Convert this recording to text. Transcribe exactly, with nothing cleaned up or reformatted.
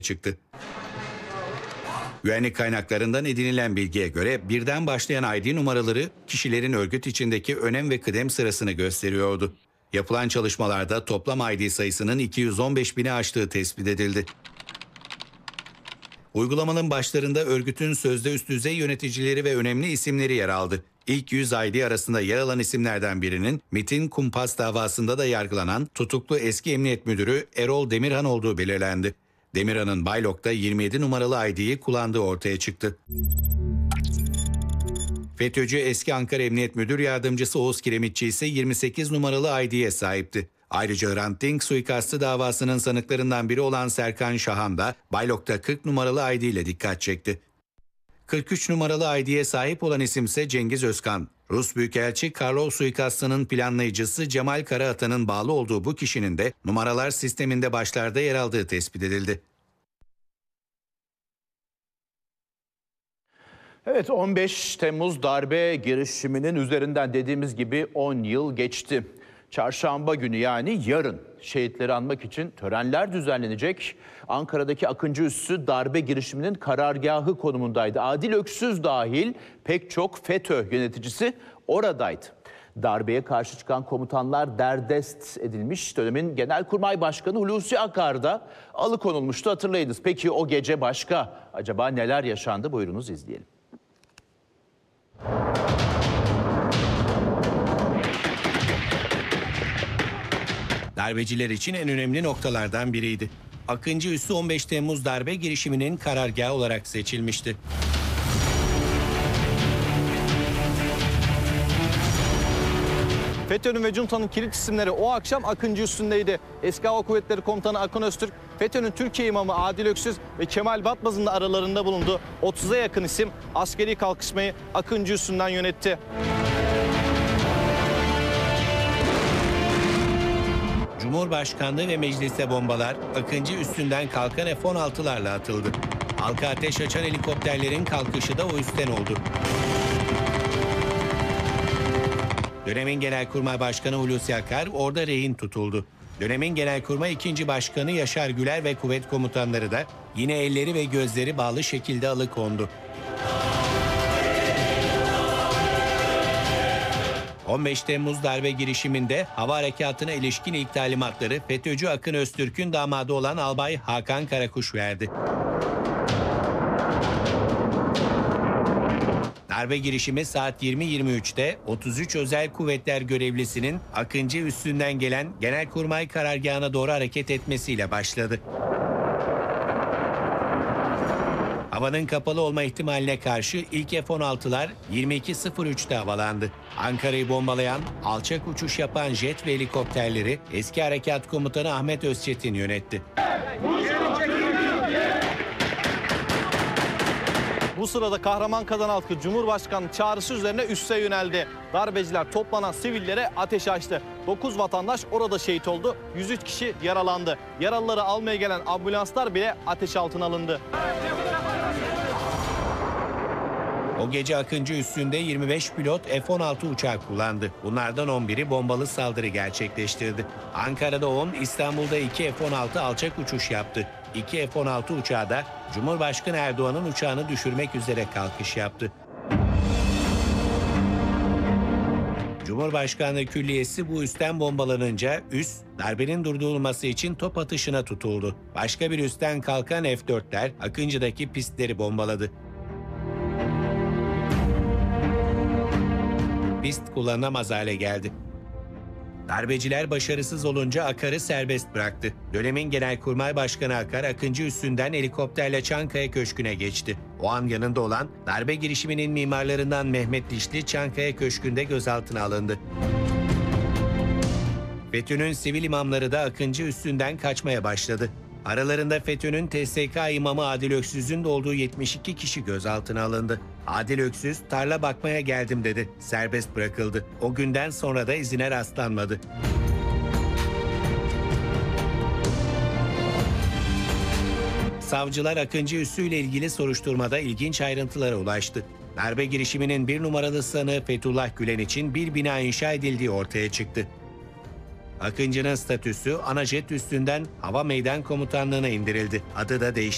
çıktı. Güvenlik kaynaklarından edinilen bilgiye göre birden başlayan I D numaraları kişilerin örgüt içindeki önem ve kıdem sırasını gösteriyordu. Yapılan çalışmalarda toplam I D sayısının iki yüz on beş bini aştığı tespit edildi. Uygulamanın başlarında örgütün sözde üst düzey yöneticileri ve önemli isimleri yer aldı. İlk yüz I D arasında yer alan isimlerden birinin MİT'in kumpas davasında da yargılanan tutuklu eski emniyet müdürü Erol Demirhan olduğu belirlendi. Demirhan'ın Baylok'ta yirmi yedi numaralı I D'yi kullandığı ortaya çıktı. FETÖ'cü eski Ankara Emniyet Müdür Yardımcısı Oğuz Kiremitçi ise yirmi sekiz numaralı I D'ye sahipti. Ayrıca Hrant Dink suikastı davasının sanıklarından biri olan Serkan Şahan da Baylok'ta kırk numaralı I D ile dikkat çekti. kırk üç numaralı I D'ye sahip olan isimse Cengiz Özkan. Rus Büyükelçi Karlov suikastının planlayıcısı Cemal Karaatan'ın bağlı olduğu bu kişinin de numaralar sisteminde başlarda yer aldığı tespit edildi. Evet, on beş Temmuz darbe girişiminin üzerinden dediğimiz gibi on yıl geçti. Çarşamba günü, yani yarın, şehitleri anmak için törenler düzenlenecek. Ankara'daki Akıncı Üssü darbe girişiminin karargahı konumundaydı. Adil Öksüz dahil pek çok FETÖ yöneticisi oradaydı. Darbeye karşı çıkan komutanlar derdest edilmiş. Dönemin Genelkurmay Başkanı Hulusi Akar da alıkonulmuştu, hatırlayınız. Peki o gece başka acaba neler yaşandı? Buyurunuz izleyelim. Darbeciler için en önemli noktalardan biriydi. Akıncı Üssü on beş Temmuz darbe girişiminin karargahı olarak seçilmişti. FETÖ'nün ve Cunta'nın kilit isimleri o akşam Akıncı Üssü'ndeydi. Eski Hava Kuvvetleri Komutanı Akın Öztürk, FETÖ'nün Türkiye imamı Adil Öksüz ve Kemal Batmaz'ın da aralarında bulundu. otuza yakın isim askeri kalkışmayı Akıncı Üssü'nden yönetti. Cumhurbaşkanlığı ve meclise bombalar Akıncı Üssü'nden kalkan F on altılarla atıldı. Halka ateş açan helikopterlerin kalkışı da o üstten oldu. Dönemin Genelkurmay Başkanı Hulusi Akar orada rehin tutuldu. Dönemin Genelkurmay ikinci Başkanı Yaşar Güler ve kuvvet komutanları da yine elleri ve gözleri bağlı şekilde alıkondu. on beş Temmuz darbe girişiminde hava harekatına ilişkin ilk talimatları FETÖ'cü Akın Öztürk'ün damadı olan Albay Hakan Karakuş verdi. Darbe girişimi saat yirmi yirmi üçte otuz üç Özel Kuvvetler görevlisinin Akıncı Üssü'nden gelen Genelkurmay karargahına doğru hareket etmesiyle başladı. Havanın kapalı olma ihtimaline karşı ilk F on altılar yirmi iki sıfır üçte havalandı. Ankara'yı bombalayan, alçak uçuş yapan jet ve helikopterleri eski Harekat Komutanı Ahmet Özçetin yönetti. Bu sırada Kahraman Kazan halkı Cumhurbaşkanı çağrısı üzerine üsse yöneldi. Darbeciler toplanan sivillere ateş açtı. dokuz vatandaş orada şehit oldu. yüz üç kişi yaralandı. Yaralıları almaya gelen ambulanslar bile ateş altına alındı. O gece Akıncı Üssü'nde yirmi beş pilot F on altı uçağı kullandı. Bunlardan on biri bombalı saldırı gerçekleştirdi. Ankara'da on, İstanbul'da iki F on altı alçak uçuş yaptı. iki F on altı uçağı da Cumhurbaşkanı Erdoğan'ın uçağını düşürmek üzere kalkış yaptı. Cumhurbaşkanlığı Külliyesi bu üstten bombalanınca üs, darbenin durdurulması için top atışına tutuldu. Başka bir üstten kalkan F dörtler Akıncı'daki pistleri bombaladı. Pist kullanılamaz hale geldi. Darbeciler başarısız olunca Akar'ı serbest bıraktı. Dönemin Genelkurmay Başkanı Akar, Akıncı Üssü'nden helikopterle Çankaya Köşkü'ne geçti. O an yanında olan darbe girişiminin mimarlarından Mehmet Dişli Çankaya Köşkü'nde gözaltına alındı. FETÖ'nün sivil imamları da Akıncı Üssü'nden kaçmaya başladı. Aralarında FETÖ'nün T S K imamı Adil Öksüz'ün de olduğu yetmiş iki kişi gözaltına alındı. Adil Öksüz, tarla bakmaya geldim dedi. Serbest bırakıldı. O günden sonra da izine rastlanmadı. Savcılar Akıncı Üssü ile ilgili soruşturmada ilginç ayrıntılara ulaştı. Darbe girişiminin bir numaralı sanığı Fethullah Gülen için bir bina inşa edildiği ortaya çıktı. Akıncı'nın statüsü Anajet üstünden Hava Meydan Komutanlığı'na indirildi. Adı da değiştirildi.